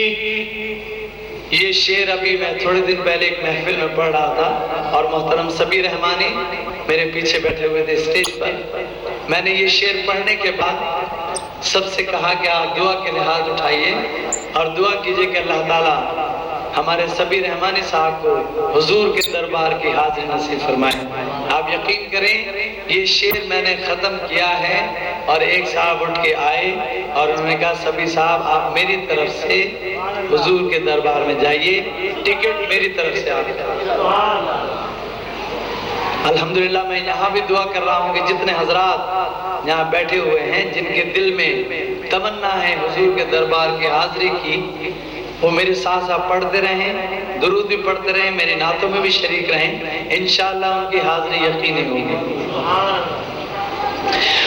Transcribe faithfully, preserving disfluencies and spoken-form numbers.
ये शेर अभी मैं थोड़े दिन पहले एक महफिल में पढ़ रहा था और मोहतरम सबीर रहमानी मेरे पीछे बैठे हुए थे स्टेज पर। मैंने ये शेर पढ़ने के बाद सबसे कहा कि आप दुआ के लिए हाथ उठाइए और दुआ कीजिए कि अल्लाह ताला हमारे सबीर रहमानी साहब को हुजूर के दरबार की हाजिरी नसीब फरमाए। आप यकीन करें ये शेर मैंने ख़त्म किया है और एक साहब उठ के आए और उन्होंने कहा सबी साहब आप मेरी तरफ से हुजूर के दरबार में जाइए, टिकट मेरी तरफ से आप। अल्हम्दुलिल्लाह मैं यहाँ भी दुआ कर रहा हूँ कि जितने हजरात यहाँ बैठे हुए हैं जिनके दिल में तमन्ना है हुजूर के दरबार की हाजिरी की, वो मेरे साथ साथ पढ़ते रहें, दुरूद भी पढ़ते रहें, मेरी नातों में भी शरीक रहें, इंशाअल्लाह उनकी हाजिरी यकीनी होगी।